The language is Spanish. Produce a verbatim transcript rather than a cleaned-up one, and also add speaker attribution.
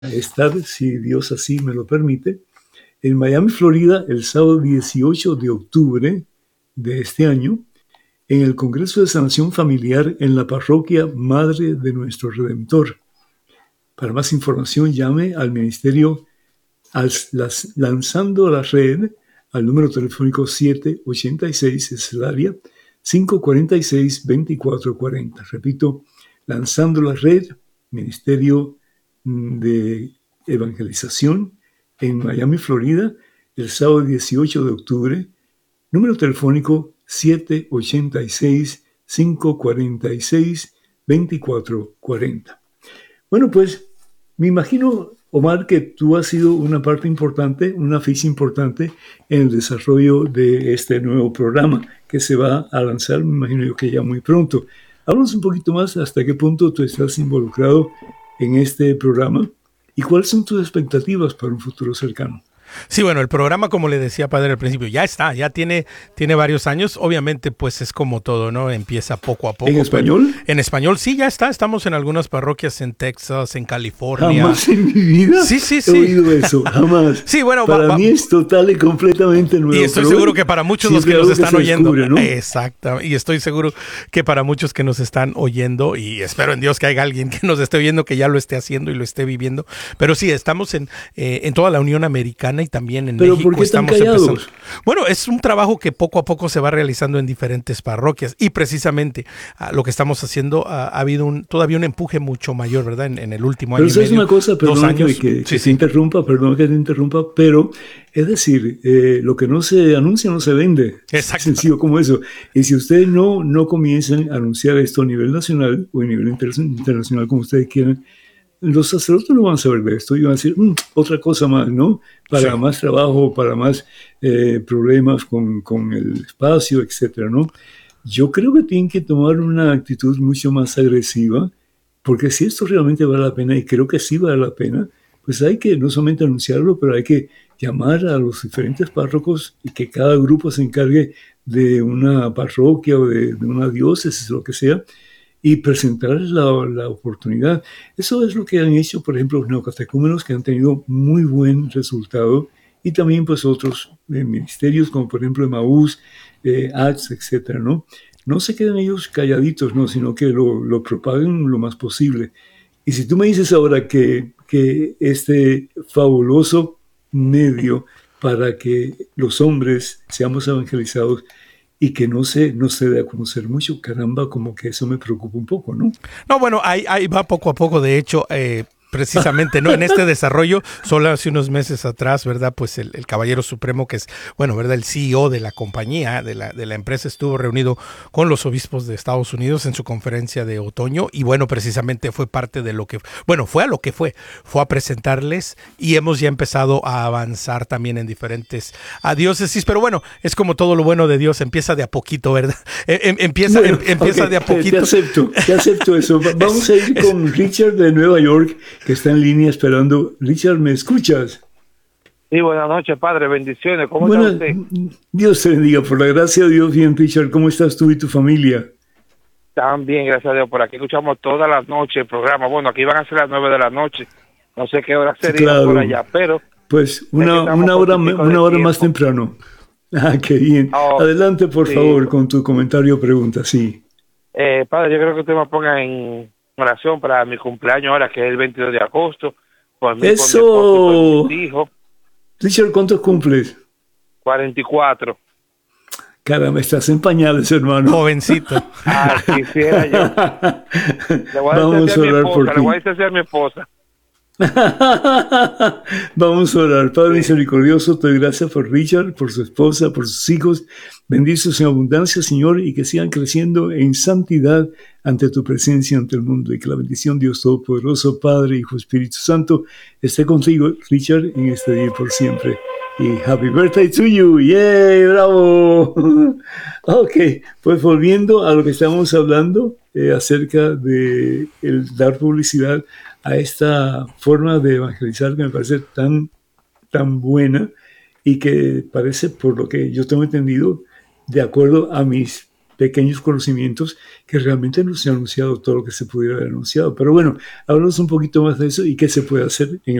Speaker 1: estar, si Dios así me lo permite, en Miami, Florida, el sábado dieciocho de octubre de este año, en el Congreso de Sanación Familiar en la parroquia Madre de Nuestro Redentor. Para más información, llame al Ministerio las, Lanzando la Red al número telefónico siete ochenta y seis, es el área, cinco cuarenta y seis, veinticuatro cuarenta. Repito, Lanzando la Red, Ministerio de Evangelización en Miami, Florida, el sábado dieciocho de octubre, número telefónico siete ochenta y seis, cinco cuarenta y seis, veinticuatro cuarenta. Bueno, pues me imagino, Omar, que tú has sido una parte importante, una ficha importante en el desarrollo de este nuevo programa que se va a lanzar, me imagino yo que ya muy pronto. Háblanos un poquito más hasta qué punto tú estás involucrado en este programa y cuáles son tus expectativas para un futuro cercano.
Speaker 2: Sí, bueno, el programa, como le decía padre al principio, ya está, ya tiene, tiene varios años. Obviamente, pues es como todo, ¿no? Empieza poco a poco.
Speaker 1: ¿En español?
Speaker 2: En español, sí, ya está. Estamos en algunas parroquias en Texas, en California.
Speaker 1: Jamás en mi vida
Speaker 2: sí, sí, sí.
Speaker 1: he oído eso, jamás.
Speaker 2: Sí, bueno,
Speaker 1: para
Speaker 2: va, va,
Speaker 1: mí es total y completamente nuevo.
Speaker 2: Y estoy seguro que para muchos los que nos están
Speaker 1: que
Speaker 2: oyendo,
Speaker 1: descubre, ¿no?
Speaker 2: Exacto, y estoy seguro que para muchos que nos están oyendo, y espero en Dios que haya alguien que nos esté oyendo, que ya lo esté haciendo y lo esté viviendo. Pero sí, estamos en, eh, en toda la Unión Americana y también en
Speaker 1: Pero
Speaker 2: México.
Speaker 1: ¿por qué están
Speaker 2: estamos
Speaker 1: callados?
Speaker 2: empezando. Bueno, es un trabajo que poco a poco se va realizando en diferentes parroquias y precisamente uh, lo que estamos haciendo uh, ha habido un, todavía un empuje mucho mayor, ¿verdad? En, en el último
Speaker 1: pero
Speaker 2: año y medio.
Speaker 1: Pero es una cosa, perdón que, que, que
Speaker 2: sí,
Speaker 1: te
Speaker 2: sí.
Speaker 1: interrumpa, perdón que te interrumpa, pero es decir, eh, lo que no se anuncia no se vende.
Speaker 2: Exacto.
Speaker 1: Sencillo como eso. Y si ustedes no, no comienzan a anunciar esto a nivel nacional o a nivel inter internacional, como ustedes quieran, los sacerdotes no van a saber de esto y van a decir mmm, otra cosa más, ¿no? Para sí. más trabajo, para más eh, problemas con, con el espacio, etcétera, ¿no? Yo creo que tienen que tomar una actitud mucho más agresiva, porque si esto realmente vale la pena, y creo que sí vale la pena, pues hay que no solamente anunciarlo, pero hay que llamar a los diferentes párrocos y que cada grupo se encargue de una parroquia o de, de una diócesis, lo que sea, y presentarles la, la oportunidad. Eso es lo que han hecho, por ejemplo, los neocatecúmenos, que han tenido muy buen resultado, y también pues otros eh, ministerios, como por ejemplo Emaús, eh, A C T S, etcétera, ¿no? No se queden ellos calladitos, ¿no? Sino que lo, lo propaguen lo más posible. Y si tú me dices ahora que, que este fabuloso medio para que los hombres seamos evangelizados y que no se, no se dé a conocer mucho, caramba, como que eso me preocupa un poco, ¿no?
Speaker 2: No, bueno, ahí, ahí va poco a poco, de hecho, eh, precisamente, ¿no? En este desarrollo, solo hace unos meses atrás, ¿verdad? Pues el, el Caballero Supremo, que es, bueno, ¿verdad? El C E O de la compañía, de la, de la empresa, estuvo reunido con los obispos de Estados Unidos en su conferencia de otoño y, bueno, precisamente fue parte de lo que, bueno, fue a lo que fue, fue a presentarles y hemos ya empezado a avanzar también en diferentes a diócesis, pero bueno, es como todo lo bueno de Dios, empieza de a poquito, ¿verdad? Em, empieza
Speaker 1: bueno,
Speaker 2: em, empieza
Speaker 1: okay,
Speaker 2: de a poquito.
Speaker 1: Te, te acepto, te acepto eso. Vamos a ir con Richard de Nueva York, que está en línea esperando. Richard, ¿me escuchas?
Speaker 3: Sí, buenas noches, padre, bendiciones. ¿Cómo
Speaker 1: Buena,
Speaker 3: está usted?
Speaker 1: Dios te bendiga, por la gracia de Dios. Bien, Richard, ¿cómo estás tú y tu familia?
Speaker 3: Están bien, gracias a Dios. Por aquí escuchamos todas las noches el programa. Bueno, aquí van a ser las nueve de la noche. No sé qué hora sería, sí, claro, por allá, pero...
Speaker 1: Pues una, una hora, una hora más temprano. Ah, qué bien. Oh, Adelante, por sí. favor, con tu comentario o pregunta, sí.
Speaker 3: Eh, padre, yo creo que usted me ponga en oración para mi cumpleaños ahora, que es el veintidós de agosto. Por mí,
Speaker 1: ¡eso!
Speaker 3: Por mi esposo, por mis hijos.
Speaker 1: Richard, ¿cuántos cumples?
Speaker 3: cuarenta y cuatro.
Speaker 1: Caramba, estás en pañales, hermano.
Speaker 2: Jovencito.
Speaker 3: Ah, quisiera yo. Le voy a
Speaker 1: Vamos a orar
Speaker 3: esposa,
Speaker 1: por ti.
Speaker 3: Le voy a decir a mi esposa.
Speaker 1: Vamos a orar. Padre
Speaker 3: sí.
Speaker 1: misericordioso, te doy gracias por Richard, por su esposa, por sus hijos. Bendícelos en abundancia, Señor, y que sigan creciendo en santidad ante tu presencia, ante el mundo. Y que la bendición de Dios Todopoderoso, Padre, Hijo, Espíritu Santo, esté contigo, Richard, en este día y por siempre. Y happy birthday to you. ¡Yay! ¡Bravo! Ok, pues volviendo a lo que estamos hablando eh, acerca de el dar publicidad a esta forma de evangelizar que me parece tan, tan buena y que parece, por lo que yo tengo entendido, de acuerdo a mis pequeños conocimientos que realmente no se ha anunciado todo lo que se pudiera haber anunciado. Pero bueno, hablamos un poquito más de eso y qué se puede hacer en